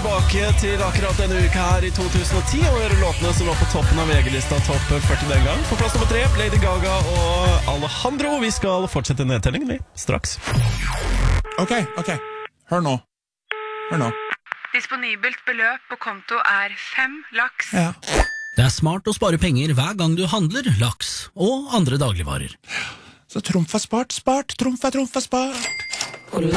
tilbake til akkurat denne uka her i 2010 og hører låtene som var på toppen av VG-lista topp 40 den gang. På plass nummer 3, Lady Gaga og Alejandro. Vi skal fortsette nedtellingen straks. Ok, hør nå. Disponibelt beløp på konto er 5 laks. Ja. Det er smart å spare penger hver gang du handler laks og andre dagligvarer. Så trumf er spart, trumf er spart.